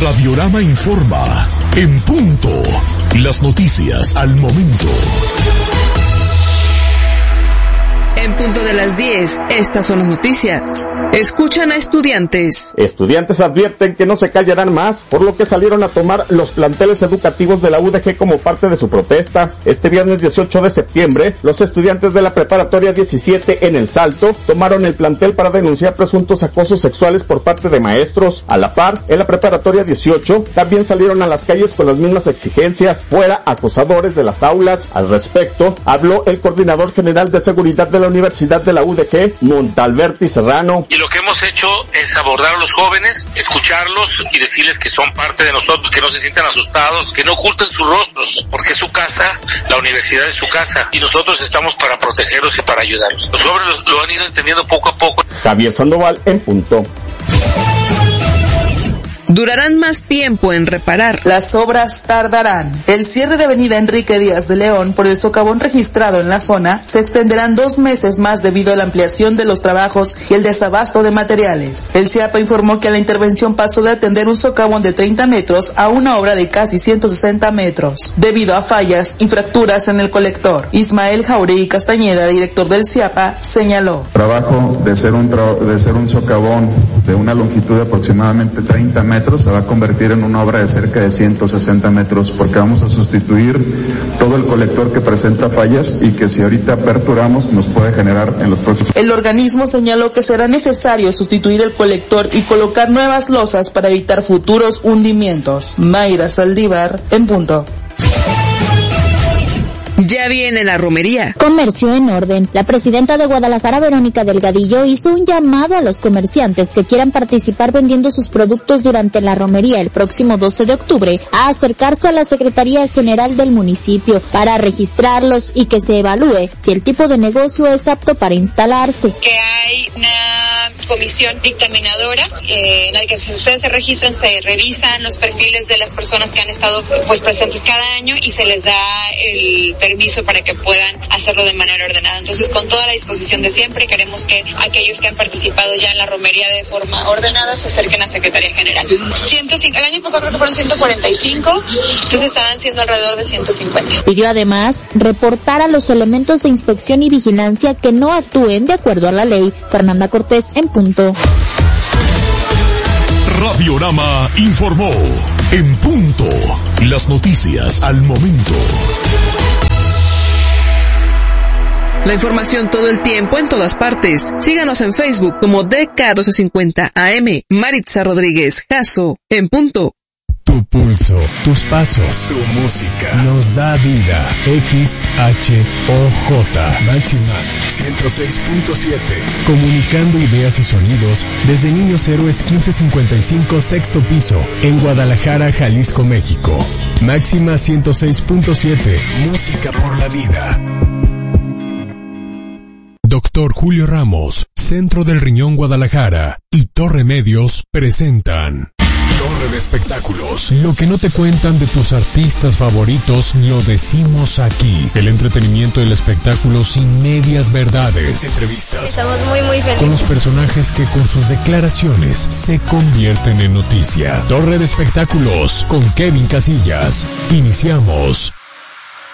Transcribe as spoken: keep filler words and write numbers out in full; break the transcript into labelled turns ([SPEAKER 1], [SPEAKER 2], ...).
[SPEAKER 1] Radiorama informa, en punto, las noticias al momento.
[SPEAKER 2] En punto de las diez, estas son las noticias. Escuchan a estudiantes.
[SPEAKER 3] Estudiantes advierten que no se callarán más, por lo que salieron a tomar los planteles educativos de la U D G como parte de su protesta. Este viernes dieciocho de septiembre, los estudiantes de la preparatoria diecisiete en El Salto tomaron el plantel para denunciar presuntos acosos sexuales por parte de maestros. A la par, en la preparatoria dieciocho, también salieron a las calles con las mismas exigencias, fuera acosadores de las aulas. Al respecto, habló el coordinador general de seguridad de la Universidad de la U D G, Montalberti Serrano.
[SPEAKER 4] Y lo que hemos hecho es abordar a los jóvenes, escucharlos y decirles que son parte de nosotros, que no se sientan asustados, que no oculten sus rostros, porque es su casa, la universidad es su casa, y nosotros estamos para protegerlos y para ayudarlos. Los jóvenes lo, lo han ido entendiendo poco a poco.
[SPEAKER 3] Javier Sandoval, en punto.
[SPEAKER 2] Durarán más tiempo en reparar.
[SPEAKER 5] Las obras tardarán. El cierre de avenida Enrique Díaz de León por el socavón registrado en la zona se extenderán dos meses más debido a la ampliación de los trabajos y el desabasto de materiales. El CIAPA informó que la intervención pasó de atender un socavón de treinta metros a una obra de casi ciento sesenta metros, debido a fallas y fracturas en el colector. Ismael Jauregui Castañeda, director del CIAPA, señaló.
[SPEAKER 6] Trabajo de ser un, tra- de ser un socavón de una longitud de aproximadamente treinta metros se va a convertir en una obra de cerca de ciento sesenta metros, porque vamos a sustituir todo el colector que presenta fallas y que si ahorita aperturamos nos puede generar en los próximos.
[SPEAKER 5] El organismo señaló que será necesario sustituir el colector y colocar nuevas losas para evitar futuros hundimientos. Mayra Saldívar, en punto.
[SPEAKER 2] Ya viene la romería.
[SPEAKER 7] Comercio en orden. La presidenta de Guadalajara, Verónica Delgadillo, hizo un llamado a los comerciantes que quieran participar vendiendo sus productos durante la romería el próximo doce de octubre a acercarse a la Secretaría General del municipio para registrarlos y que se evalúe si el tipo de negocio es apto para instalarse.
[SPEAKER 8] Que hay una comisión dictaminadora eh, en la que si ustedes se registran, se revisan los perfiles de las personas que han estado pues presentes cada año y se les da el permiso para que puedan hacerlo de manera ordenada. Entonces, con toda la disposición de siempre, queremos que aquellos que han participado ya en la romería de forma ordenada se acerquen a Secretaría General. ciento cinco, el año pasado creo que fueron ciento cuarenta y cinco, entonces estarán siendo alrededor de ciento cincuenta.
[SPEAKER 7] Pidió además reportar a los elementos de inspección y vigilancia que no actúen de acuerdo a la ley. Fernanda Cortés, en punto.
[SPEAKER 1] Radiorama informó, en punto, las noticias al momento.
[SPEAKER 2] La información todo el tiempo en todas partes. Síganos en Facebook como D K doce cincuenta A M. Maritza Rodríguez, Jasso, en punto.
[SPEAKER 9] Tu pulso, tus pasos, tu música nos da vida. X H O J Máxima ciento seis punto siete. Comunicando ideas y sonidos desde Niños Héroes quince cincuenta y cinco sexto piso en Guadalajara, Jalisco, México. Máxima ciento seis punto siete. Música por la vida. Doctor Julio Ramos, Centro del Riñón Guadalajara y Torre Medios presentan Torre de Espectáculos. Lo que no te cuentan de tus artistas favoritos lo decimos aquí. El entretenimiento y el espectáculo sin medias verdades. Entrevistas.
[SPEAKER 10] Estamos muy muy felices
[SPEAKER 9] con los personajes que con sus declaraciones se convierten en noticia. Torre de Espectáculos con Kevin Casillas. Iniciamos.